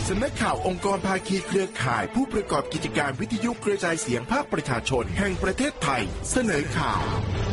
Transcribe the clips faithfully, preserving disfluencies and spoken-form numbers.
สำนักข่าวองค์กรภาคีเครือข่ายผู้ประกอบกิจการวิทยุกระจายเสียงภาคประชาชนแห่งประเทศไทยเสนอข่าว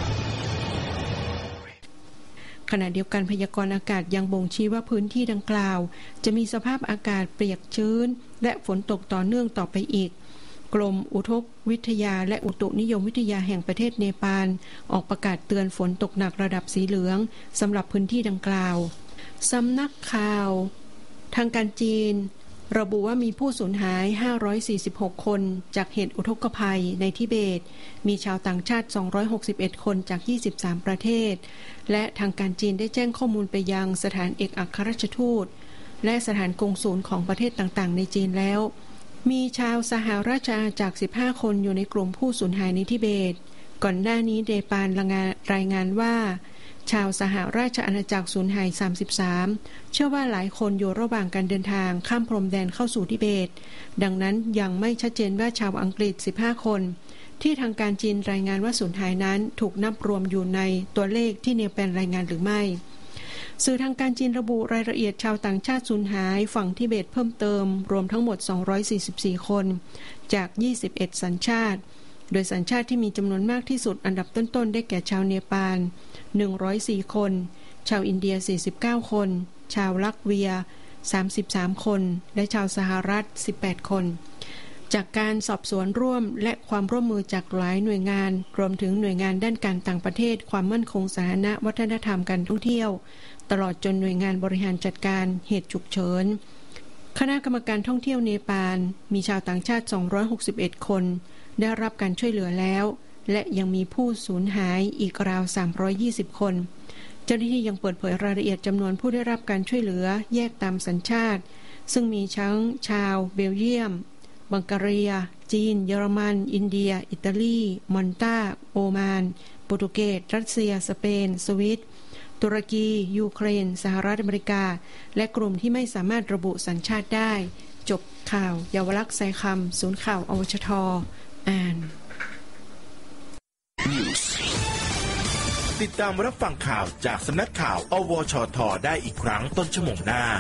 ขณะเดียวกันพยากรณ์อากาศยังบ่งชี้ว่าพื้นที่ดังกล่าวจะมีสภาพอากาศเปียกชื้นและฝนตกต่อเนื่องต่อไปอีกกรมอุตุวิทยาและอุตุนิยมวิทยาแห่งประเทศเนปาลออกประกาศเตือนฝนตกหนักระดับสีเหลืองสำหรับพื้นที่ดังกล่าวสำนักข่าวทางการจีนระบุว่ามีผู้สูญหายห้าร้อยสี่สิบหกคนจากเหตุอุทกภัยในทิเบตมีชาวต่างชาติสองร้อยหกสิบเอ็ดคนจากยี่สิบสามประเทศและทางการจีนได้แจ้งข้อมูลไปยังสถานเอกอัครราชทูตและสถานกงสุลของประเทศต่างๆในจีนแล้วมีชาวสหราชอาณาจักรสิบห้าคนอยู่ในกลุ่มผู้สูญหายในทิเบตก่อนหน้านี้เนปาลรายงานว่าชาวสหราชอาณาจักรสูญหายสามสิบสามเชื่อว่าหลายคนอยู่ระหว่างการเดินทางข้ามพรมแดนเข้าสู่ทิเบตดังนั้นยังไม่ชัดเจนว่าชาวอังกฤษสิบห้าคนที่ทางการจีนรายงานว่าสูญหายนั้นถูกนับรวมอยู่ในตัวเลขที่เนปาลรายงานหรือไม่สื่อทางการจีนระบุรายละเอียดชาวต่างชาติสูญหายฝั่งทิเบตเพิ่มเติมรวมทั้งหมดสองร้อยสี่สิบสี่คนจากยี่สิบเอ็ดสัญชาติโดยสัญชาติที่มีจำนวนมากที่สุดอันดับต้นๆได้แก่ชาวเนปาลหนึ่งร้อยสี่คนชาวอินเดียสี่สิบเก้าคนชาวลัตเวียสามสิบสามคนและชาวสหรัฐสิบแปดคนจากการสอบสวนร่วมและความร่วมมือจากหลายหน่วยงานรวมถึงหน่วยงานด้านการต่างประเทศความมั่นคงสาธารณะวัฒนธรรมการท่องเที่ยวตลอดจนหน่วยงานบริหารจัดการเหตุฉุกเฉินคณะกรรมการท่องเที่ยวเนปาลมีชาวต่างชาติสองร้อยหกสิบเอ็ดคนได้รับการช่วยเหลือแล้วและยังมีผู้สูญหายอีกราวสามร้อยยี่สิบคนเจ้าหน้าที่ยังเปิดเผยรายละเอียดจำนวนผู้ได้รับการช่วยเหลือแยกตามสัญชาติซึ่งมีทั้งชาวเบลเยียมบังการีจีนเยอรมันอินเดียอิตาลีมอนตาโอมานโปรตุเกสรัสเซียสเปนสวิตตุรกียูเครนสหรัฐอเมริกาและกลุ่มที่ไม่สามารถระบุสัญชาติได้จบข่าวเยาวลักษณ์สายคำศูนย์ข่าวอวชทอ่านติดตามรับฟังข่าวจากสำนักข่าวอวชทได้อีกครั้งต้นชั่วโมงหน้า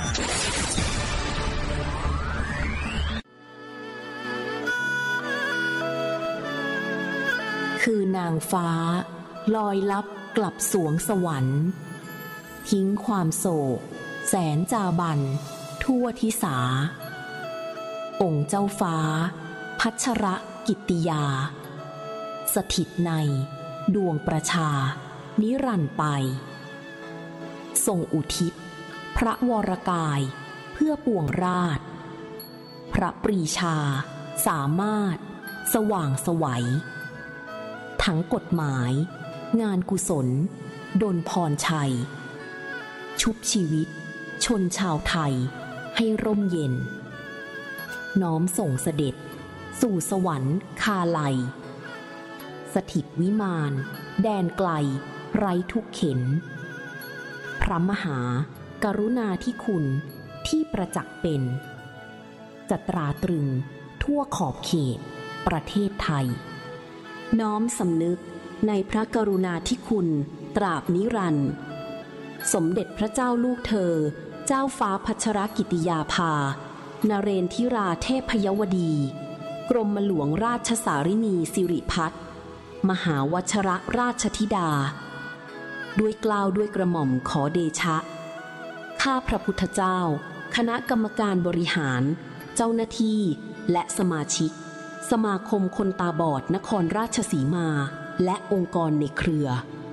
คือนางฟ้าลอยลับกลับสวงสวรรค์ทิ้งความโศกแสนจาบันทั่วทิสาองค์เจ้าฟ้าพัชรกิตติยาสถิตในดวงประชานิรันดร์ไปทรงอุทิศพระวรกายเพื่อปวงราชพระปรีชาสามารถสว่างไสวทั้งกฎหมายงานกุศลดลพรชัยชุบชีวิตชนชาวไทยให้ร่มเย็นน้อมส่งเสด็จสู่สวรรค์คาไลสถิตวิมานแดนไกลไร้ทุกเข็นพระมหากรุณาธิคุณที่ประจักษ์เป็นจะตราตรึงทั่วขอบเขตประเทศไทยน้อมสำนึกในพระกรุณาธิคุณตราบนิรันดร์สมเด็จพระเจ้าลูกเธอเจ้าฟ้าพัชรกิติยาภานเรนทิราเทพยวดีกรมหลวงราชสารินีสิริพัฒน์มหาวชรราชธิดาด้วยเกล้าด้วยกระหม่อมขอเดชะข้าพระพุทธเจ้าคณะกรรมการบริหารเจ้าหน้าที่และสมาชิกสมาคมคนตาบอดนครราชสีมาและองค์กรในเครือ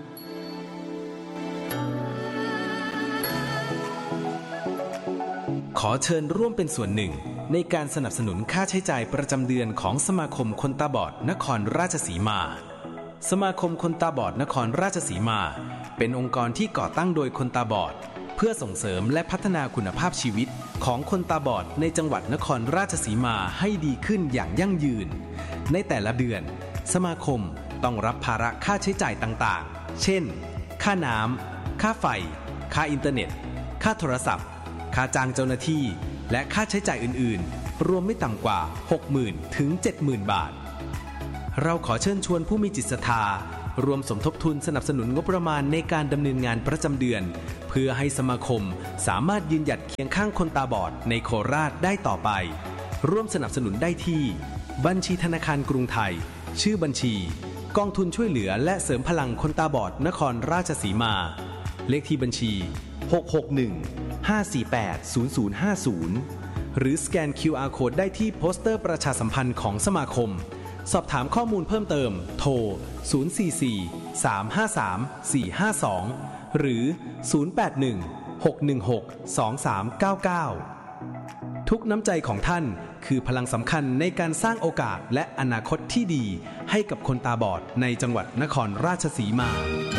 ขอเชิญร่วมเป็นส่วนหนึ่งในการสนับสนุนค่าใช้จ่ายประจำเดือนของสมาคมคนตาบอดนครราชสีมาสมาคมคนตาบอดนครราชสีมาเป็นองค์กรที่ก่อตั้งโดยคนตาบอดเพื่อส่งเสริมและพัฒนาคุณภาพชีวิตของคนตาบอดในจังหวัดนครราชสีมาให้ดีขึ้นอย่างยั่งยืนในแต่ละเดือนสมาคมต้องรับภาระค่าใช้จ่ายต่างๆเช่นค่าน้ำค่าไฟค่าอินเทอร์เน็ตค่าโทรศัพท์ค่าจ้างเจ้าหน้าที่และค่าใช้จ่ายอื่นๆรวมไม่ต่ำกว่า หกหมื่น ถึง เจ็ดหมื่น บาทเราขอเชิญชวนผู้มีจิตศรัทธารวมสมทบทุนสนับสนุนงบประมาณในการดำเนินงานประจำเดือนเพื่อให้สมาคมสามารถยืนหยัดเคียงข้างคนตาบอดในโคราชได้ต่อไปร่วมสนับสนุนได้ที่บัญชีธนาคารกรุงไทยชื่อบัญชีกองทุนช่วยเหลือและเสริมพลังคนตาบอดนครราชสีมาเลขที่บัญชีหก หก หนึ่ง ห้า สี่ แปด ศูนย์ ศูนย์ ห้า ศูนย์หรือสแกน คิว อาร์ Code ได้ที่โปสเตอร์ประชาสัมพันธ์ของสมาคมสอบถามข้อมูลเพิ่มเติมโทรศูนย์ สี่ สี่ สาม ห้า สาม สี่ ห้า สองหรือศูนย์ แปด หนึ่ง หก หนึ่ง หก สอง สาม เก้า เก้าทุกน้ำใจของท่านคือพลังสำคัญในการสร้างโอกาสและอนาคตที่ดีให้กับคนตาบอดในจังหวัดนครราชสีมา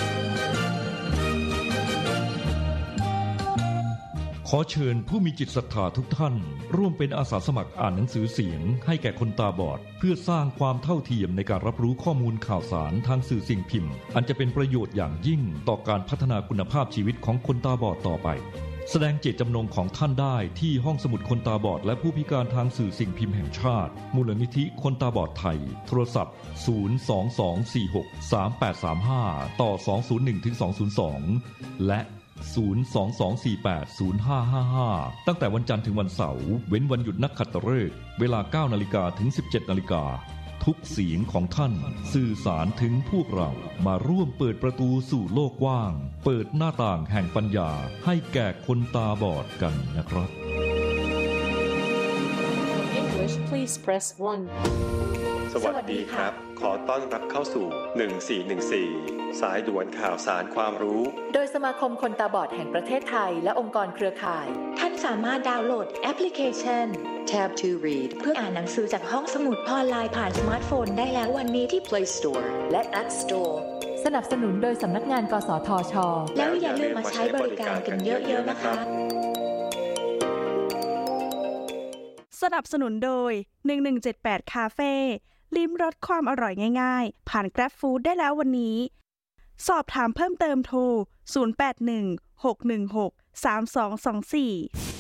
ขอเชิญผู้มีจิตศรัทธาทุกท่านร่วมเป็นอาสาสมัครอ่านหนังสือเสียงให้แก่คนตาบอดเพื่อสร้างความเท่าเทียมในการรับรู้ข้อมูลข่าวสารทางสื่อสิ่งพิมพ์อันจะเป็นประโยชน์อย่างยิ่งต่อการพัฒนาคุณภาพชีวิตของคนตาบอดต่อไปแสดงเจตจำนงของท่านได้ที่ห้องสมุดคนตาบอดและผู้พิการทางสื่อสิ่งพิมพ์แห่งชาติมูลนิธิคนตาบอดไทยโทรศัพท์ศูนย์ สอง สอง สี่ หก สาม แปด สาม ห้าต่อสอง ศูนย์ หนึ่ง ถึง สอง ศูนย์ สองและศูนย์ สอง สอง สี่ แปด ศูนย์ ห้า ห้า ห้าตั้งแต่วันจันทร์ถึงวันเสาร์เว้นวันหยุดนักขัตฤกษ์เวลา เก้านาฬิกา ถึง สิบเจ็ดนาฬิกาทุกเสียงของท่านสื่อสารถึงพวกเรามาร่วมเปิดประตูสู่โลกกว้างเปิดหน้าต่างแห่งปัญญาให้แก่คนตาบอดกันนะครับ English please press one สวัสดีครับขอต้อนรับเข้าสู่หนึ่งสี่หนึ่งสี่สายด่วนข่าวสารความรู้โดยสมาคมคนตาบอดแห่งประเทศไทยและองค์กรเครือข่ายท่านสามารถดาวน์โหลดแอปพลิเคชัน Tab to Read เพื่ออ่านหนังสือจากห้องสมุดออนไลน์ผ่านสมาร์ทโฟนได้แล้ววันนี้ที่ Play Store และ App Store สนับสนุนโดยสำนักงานกสทช.แล้วอย่าลืมมาใช้บริการกันเยอะๆนะคะสนับสนุนโดยหนึ่งหนึ่งเจ็ดแปดคาเฟ่ลิ้มรสความอร่อยง่ายๆผ่าน Grab Food ได้แล้ววันนี้สอบถามเพิ่มเติมโทรศูนย์ แปด หนึ่ง หก หนึ่ง หก สาม สอง สอง สี่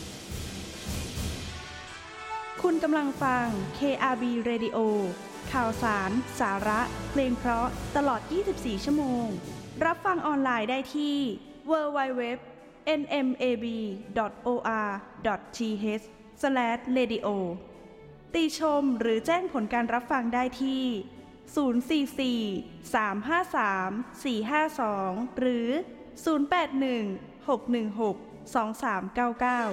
คุณกำลังฟัง เค อาร์ บี Radio ข่าวสารสาระเพลงเพราะตลอดยี่สิบสี่ชั่วโมงรับฟังออนไลน์ได้ที่ ดับเบิลยู ดับเบิลยู ดับเบิลยู ดอท เอ็น เอ็ม เอ บี ดอท โอ อาร์ ดอท ที เอช สแลช เรดิโอ ติชมหรือแจ้งผลการรับฟังได้ที่ศูนย์ สี่ สี่ สาม ห้า สาม สี่ ห้า สองหรือศูนย์ แปด หนึ่ง หก หนึ่ง หก สอง สาม เก้า เก้า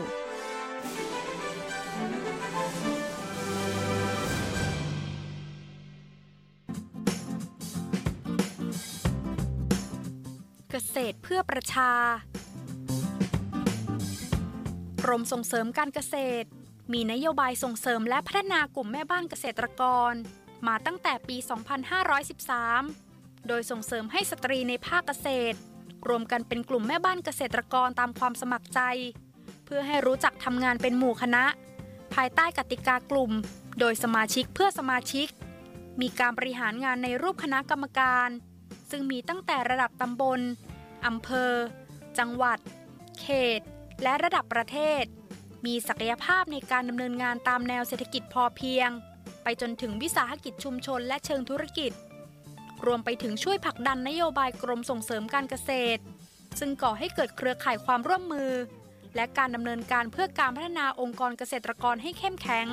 เกษตรเพื่อประชากรมส่งเสริมการเกษตรมีนโยบายส่งเสริมและพัฒนากลุ่มแม่บ้านเกษตรกรมาตั้งแต่ปี สองพันห้าร้อยสิบสาม โดยส่งเสริมให้สตรีในภาคเกษตรรวมกันเป็นกลุ่มแม่บ้านเกษตรกรตามความสมัครใจเพื่อให้รู้จักทำงานเป็นหมู่คณะภายใต้กติกากลุ่มโดยสมาชิกเพื่อสมาชิกมีการบริหารงานในรูปคณะกรรมการซึ่งมีตั้งแต่ระดับตำบลอำเภอจังหวัดเขตและระดับประเทศมีศักยภาพในการดำเนินงานตามแนวเศรษฐกิจพอเพียงไปจนถึงวิสาหกิจชุมชนและเชิงธุรกิจรวมไปถึงช่วยผลักดันนโยบายกรมส่งเสริมการเกษตรซึ่งก่อให้เกิดเครือข่ายความร่วมมือและการดำเนินการเพื่อการพัฒนาองค์กรเกษตรกรให้เข้มแข็ง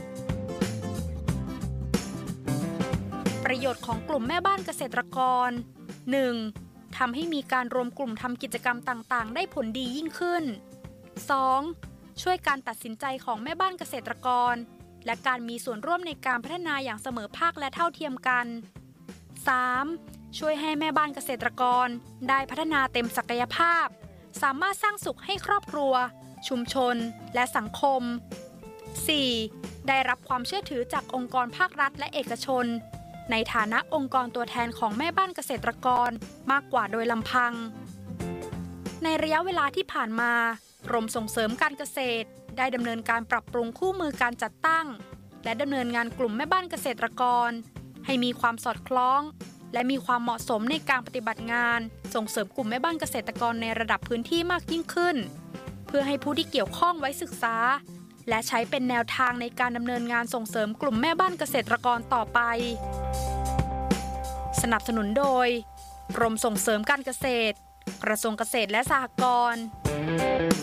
ประโยชน์ของกลุ่มแม่บ้านเกษตรกร หนึ่ง. ทำให้มีการรวมกลุ่มทำกิจกรรมต่างๆได้ผลดียิ่งขึ้น สอง. ช่วยการตัดสินใจของแม่บ้านเกษตรกรและการมีส่วนร่วมในการพัฒนาอย่างเสมอภาคและเท่าเทียมกัน สาม. ช่วยให้แม่บ้านเกษตรกรได้พัฒนาเต็มศักยภาพสามารถสร้างสุขให้ครอบครัวชุมชนและสังคม สี่. ได้รับความเชื่อถือจากองค์กรภาครัฐและเอกชนในฐานะองค์กรตัวแทนของแม่บ้านเกษตรกรมากกว่าโดยลำพังในระยะเวลาที่ผ่านมากรมส่งเสริมการเกษตรได้ดำเนินการปรับปรุงคู่มือการจัดตั้งและดำเนินงานกลุ่มแม่บ้านเกษตรกรให้มีความสอดคล้องและมีความเหมาะสมในการปฏิบัติงานส่งเสริมกลุ่มแม่บ้านเกษตรกรในระดับพื้นที่มากยิ่งขึ้นเพื่อให้ผู้ที่เกี่ยวข้องไว้ศึกษาและใช้เป็นแนวทางในการดำเนินงานส่งเสริมกลุ่มแม่บ้านเกษตรกรต่อไปสนับสนุนโดยกรมส่งเสริมการเกษตร กระทรวงเกษตรและสหกรณ์